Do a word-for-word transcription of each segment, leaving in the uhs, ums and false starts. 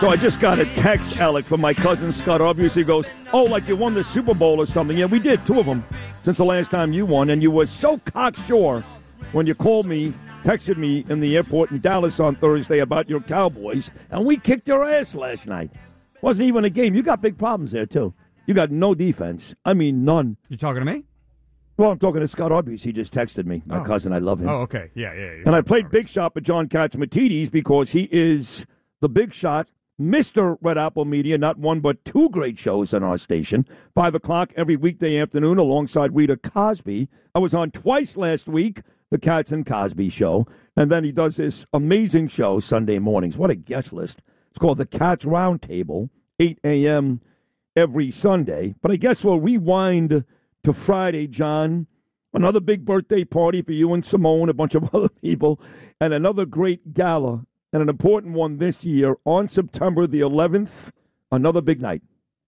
So I just got a text, Alec, from my cousin Scott. Obviously goes, oh, like you won the Super Bowl or something. Yeah, we did, two of them, since the last time you won. And you were so cocksure when you called me, texted me in the airport in Dallas on Thursday about your Cowboys. And we kicked your ass last night. Wasn't even a game. You got big problems there, too. You got no defense. I mean, none. You talking to me? Well, I'm talking to Scott Obvious. He just texted me. My oh. cousin, I love him. Oh, okay. Yeah, yeah, yeah. And I played Big Shot with John Katzmatidis because he is the Big Shot, Mister Red Apple Media, not one but two great shows on our station. Five o'clock every weekday afternoon alongside Rita Cosby. I was on twice last week, the Katz and Cosby Show. And then he does this amazing show Sunday mornings. What a guest list. It's called the Katz Roundtable, eight a.m. every Sunday. But I guess we'll rewind to Friday, John. Another big birthday party for you and Simone, a bunch of other people, and another great gala. And an important one this year on September the eleventh, another big night.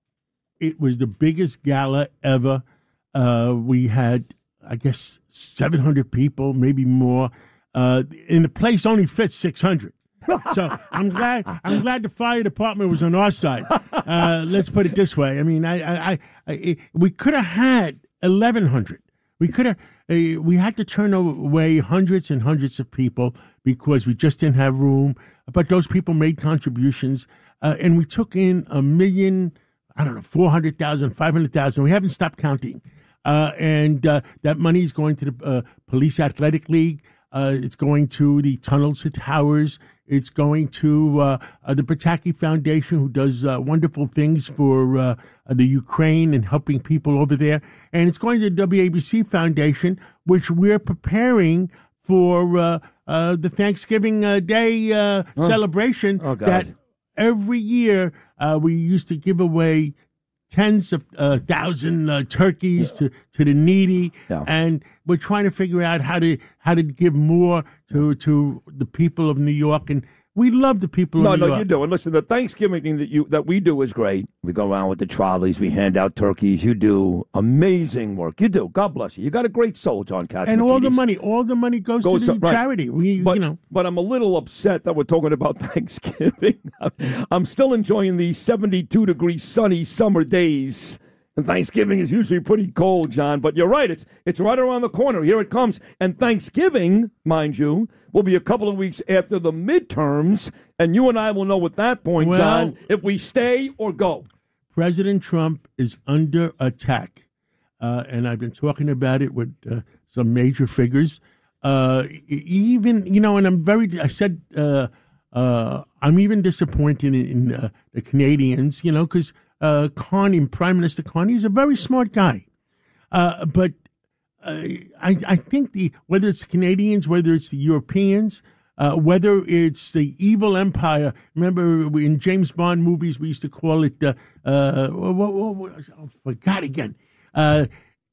It was the biggest gala ever. Uh, we had, I guess, seven hundred people, maybe more. Uh, and the place only fits six hundred. So I'm glad I'm glad the fire department was on our side. Uh, let's put it this way. I mean, I, I, I, I we could have had eleven hundred. We could have. Uh, we had to turn away hundreds and hundreds of people because we just didn't have room. But those people made contributions, uh, and we took in a million, I don't know, four hundred thousand, five hundred thousand. We haven't stopped counting. Uh, and uh, that money is going to the uh, Police Athletic League. Uh, it's going to the Tunnels to Towers. It's going to uh, uh, the Pataki Foundation, who does uh, wonderful things for uh, the Ukraine and helping people over there. And it's going to the W A B C Foundation, which we're preparing for uh, uh, the Thanksgiving uh, Day uh, oh. celebration. Oh, God. That every year uh, we used to give away tens of uh, thousand uh, turkeys yeah. to, to the needy, yeah. and we're trying to figure out how to how to give more to to the people of New York, and we love the people no, of New no, York. No, you do. And listen, the Thanksgiving thing that you that we do is great. We go around with the trolleys, we hand out turkeys. You do amazing work. You do. God bless you. You got a great soul, John Katz. And all the money, all the money goes, goes to the to, charity. Right. We, but, you know. But I'm a little upset that we're talking about Thanksgiving. I'm still enjoying these seventy-two degree sunny summer days. And Thanksgiving is usually pretty cold, John. But you're right. It's it's right around the corner. Here it comes. And Thanksgiving, mind you, will be a couple of weeks after the midterms. And you and I will know at that point, well, John, if we stay or go. President Trump is under attack. Uh, and I've been talking about it with uh, some major figures. Uh, even, you know, and I'm very, I said, uh, uh, I'm even disappointed in, in uh, the Canadians, you know, because Uh, Carney, Prime Minister Carney, is a very smart guy. Uh, but uh, I, I think the whether it's the Canadians, whether it's the Europeans, uh, whether it's the evil empire. Remember in James Bond movies, we used to call it, uh, uh, what, what, what, I forgot again. Uh,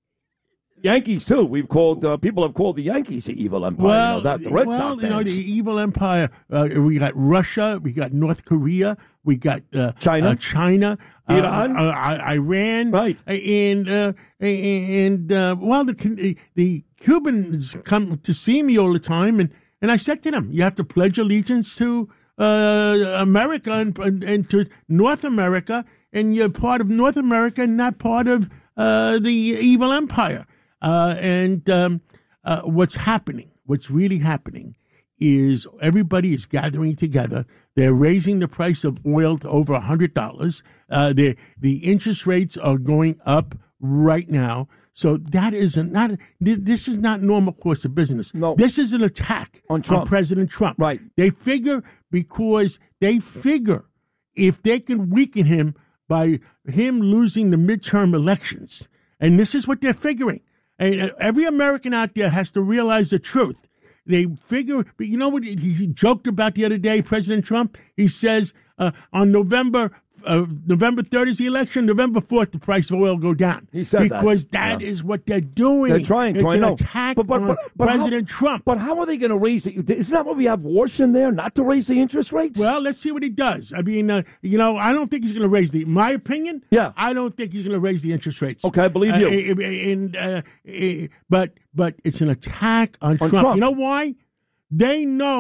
Yankees, too. We've called, uh, people have called the Yankees the evil empire. Well, you know, that, the Red well, Sox fans. you know, the evil empire. Uh, we got Russia, we got North Korea, we got uh, China, uh, China, Iran, uh, uh, Iran, right? And uh, and uh, well, the the Cubans come to see me all the time, and, and I said to them, you have to pledge allegiance to uh, America and, and and to North America, and you're part of North America, not part of uh, the evil empire. Uh, and um, uh, what's happening, what's really happening is everybody is gathering together. They're raising the price of oil to over one hundred dollars. Uh, the the interest rates are going up right now. So that is a, not, this is not normal course of business. No. This is an attack on, Trump. on President Trump. Right. They figure because they figure if they can weaken him by him losing the midterm elections, and this is what they're figuring. And every American out there has to realize the truth. They figure, but you know what he joked about the other day, President Trump? He says uh, on November uh, November third is the election, November fourth, the price of oil go down. He said because that. Because that yeah. is what they're doing. They're trying to. It's I an know. attack but, but, on but, but President how, Trump. But how are they going to raise it? Isn't that what we have Warsh in there, not to raise the interest rates? Well, let's see what he does. I mean, uh, you know, I don't think he's going to raise the, my opinion, yeah. I don't think he's going to raise the interest rates. Okay, I believe you. Uh, and, uh, uh, but, but it's an attack on, on Trump. Trump. You know why? They know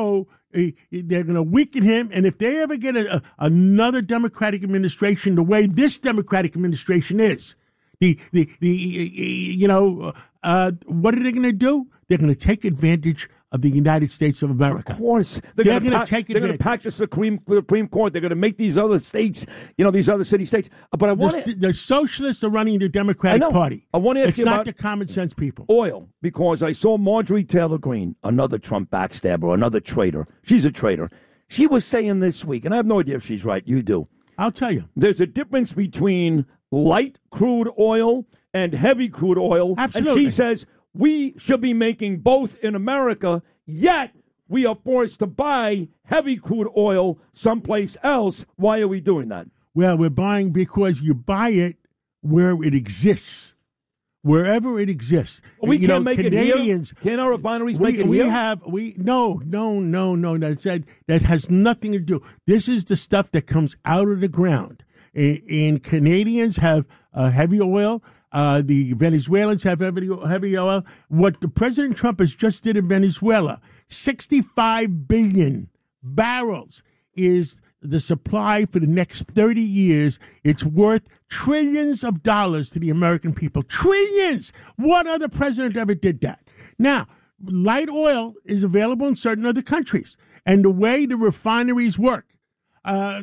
they're going to weaken him. And if they ever get a, a, another Democratic administration the way this Democratic administration is, the, the, the you know, uh, what are they going to do? They're going to take advantage of the United States of America. Of course. They're, they're going to take They're going to pack the Supreme, Supreme Court. They're going to make these other states, you know, these other city states. But I want the, the socialists are running the Democratic I Party. I want to ask it's you not about the common sense people. Oil, because I saw Marjorie Taylor Greene, another Trump backstabber, another traitor. She's a traitor. She was saying this week, and I have no idea if she's right. You do. I'll tell you. There's a difference between light crude oil and heavy crude oil. Absolutely. And she says we should be making both in America, yet we are forced to buy heavy crude oil someplace else. Why are we doing that? Well, we're buying because you buy it where it exists, wherever it exists. We you can't know, make Canadians, it here. Can our refineries we, make it we here? have we no no no no that said that has nothing to do. This is the stuff that comes out of the ground. And, and Canadians have uh, heavy oil. Uh, the Venezuelans have heavy, heavy oil. What the President Trump has just did in Venezuela, sixty-five billion barrels is the supply for the next thirty years. It's worth trillions of dollars to the American people. Trillions! What other president ever did that? Now, light oil is available in certain other countries. And the way the refineries work, uh,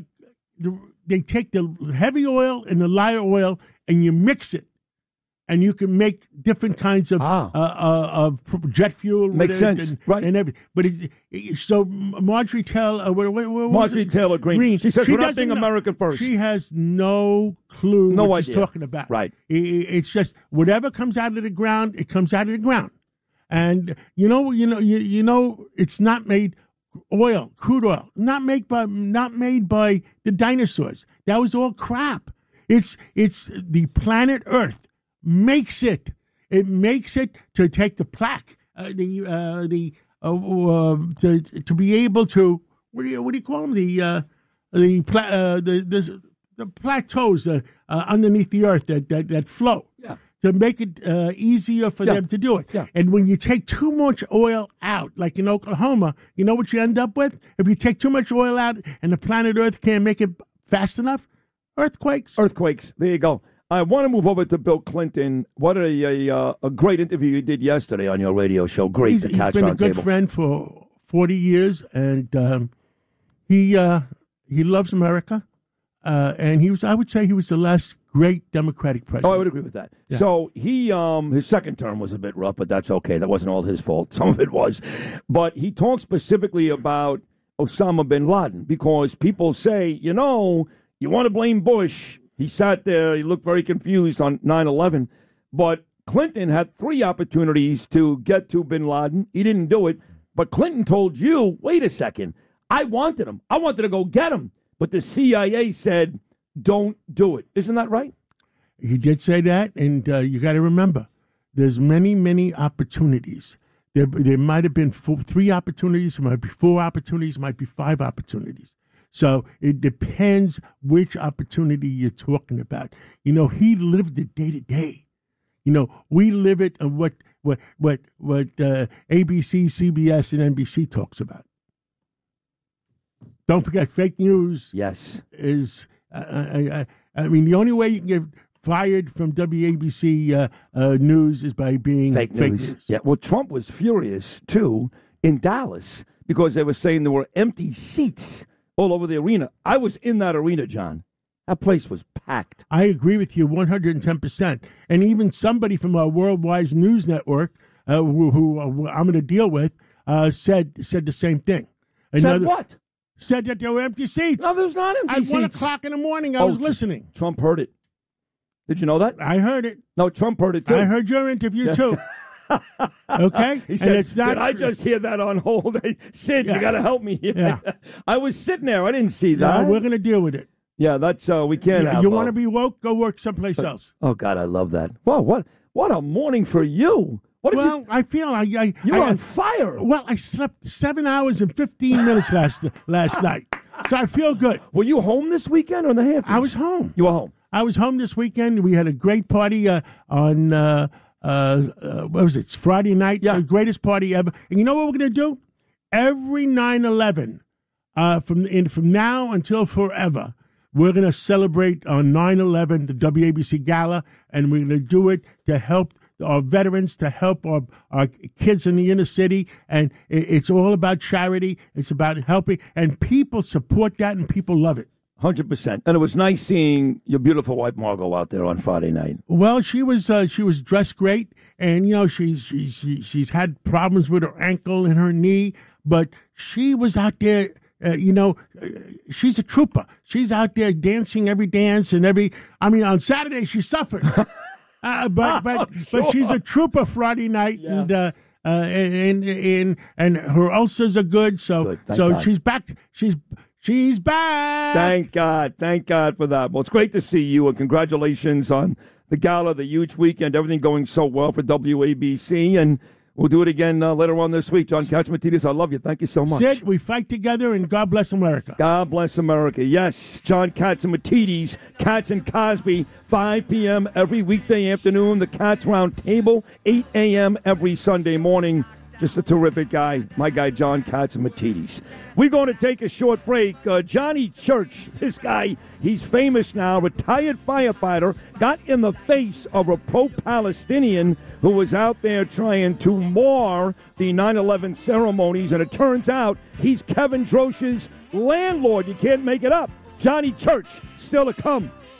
they take the heavy oil and the light oil and you mix it. And you can make different kinds of ah. uh, uh, of jet fuel. Makes with sense, it and, right? And everything. But it, it, so Marjorie Taylor, uh, what, what, what Marjorie Taylor Greene. Green. She says she we're not being know. American first. She has no clue no what idea. she's talking about. Right. It, it's just whatever comes out of the ground, it comes out of the ground. And you know, you know, you, you know, it's not made oil, crude oil, not made by not made by the dinosaurs. That was all crap. It's it's the planet Earth makes it. It makes it to take the plaque, uh, the uh, the uh, uh, to to be able to what do you what do you call them the uh, the pla- uh, the, the the plateaus uh, uh, underneath the earth that that, that float. Yeah. To make it uh, easier for yeah. them to do it. Yeah. And when you take too much oil out, like in Oklahoma, you know what you end up with? If you take too much oil out and the planet Earth can't make it fast enough, earthquakes. Earthquakes. There you go. I want to move over to Bill Clinton. What a a, uh, a great interview you did yesterday on your radio show. Great he's, to catch He's been on a good table. friend for forty years, and um, he uh, he loves America. Uh, and he was, I would say, he was the last great Democratic president. Oh, I would agree with that. Yeah. So he, um, his second term was a bit rough, but that's okay. That wasn't all his fault. Some of it was. But he talked specifically about Osama bin Laden because people say, you know, you want to blame Bush. He sat there. He looked very confused on nine eleven. But Clinton had three opportunities to get to bin Laden. He didn't do it. But Clinton told you, wait a second, I wanted him. I wanted to go get him. But the C I A said, don't do it. Isn't that right? He did say that, and uh, you got to remember, there's many, many opportunities. There, there might have been four, three opportunities, there might be four opportunities, might be five opportunities. So it depends which opportunity you're talking about. You know, he lived it day to day. You know, we live it on what what what what uh, A B C, C B S, and N B C talks about. Don't forget, fake news. Yes, is uh, I, I, I mean the only way you can get fired from W A B C uh, uh, News is by being fake, fake news. news. Yeah. Well, Trump was furious too in Dallas because they were saying there were empty seats all over the arena. I was in that arena, John. That place was packed. I agree with you one hundred ten percent. And even somebody from our worldwide news network, uh, who, who uh, I'm going to deal with, uh, said said the same thing. Another, said what? Said that there were empty seats. No, there's not empty At seats. At one o'clock in the morning, I oh, was listening. Trump heard it. Did you know that? I heard it. No, Trump heard it too. I heard your interview yeah. too. Okay? He said, and it's not did I just hear that on hold? Sid, yeah. you got to help me here. Yeah. I was sitting there. I didn't see that. No, we're going to deal with it. Yeah, that's, uh, we can't yeah, have. You want to uh, be woke? Go work someplace else. Oh, God, I love that. Wow, what what a morning for you. What did well, you, I feel I, I you're I, on fire. Well, I slept seven hours and fifteen minutes last last night, so I feel good. Were you home this weekend or in the Hamptons? I was home. You were home. I was home this weekend. We had a great party uh, on uh, uh, uh, what was it? Friday night. Yeah, the greatest party ever. And you know what we're gonna do? every nine eleven, uh, from in, from now until forever, we're going to celebrate on nine eleven, the W A B C Gala, and we're going to do it to help our veterans, to help our, our kids in the inner city. And it, it's all about charity. It's about helping. And people support that, and people love it. one hundred percent. And it was nice seeing your beautiful wife, Margot, out there on Friday night. Well, she was uh, she was dressed great. And, you know, she's, she's, she's had problems with her ankle and her knee. But she was out there. Uh, you know, uh, she's a trooper. She's out there dancing every dance and every. I mean, on Saturday she suffered, uh, but but sure. but she's a trooper Friday night, Yeah. and, uh, uh, and and and her ulcers are good. So Good. Thank so God. she's back. She's she's back. Thank God. Thank God for that. Well, it's great to see you, and congratulations on the gala, the huge weekend, everything going so well for W A B C, and we'll do it again uh, later on this week. John Catsimatidis, I love you. Thank you so much. Sid, we fight together, and God bless America. God bless America. Yes, John Catsimatidis, Cats and Cosby, five p.m. every weekday afternoon. The Cats Round Table, eight a.m. every Sunday morning. Just a terrific guy, my guy John Catsimatidis. We're going to take a short break. Uh, Johnny Church, this guy, he's famous now, retired firefighter, got in the face of a pro-Palestinian who was out there trying to mar the nine eleven ceremonies, and it turns out he's Kevin Drosch's landlord. You can't make it up. Johnny Church, still to come.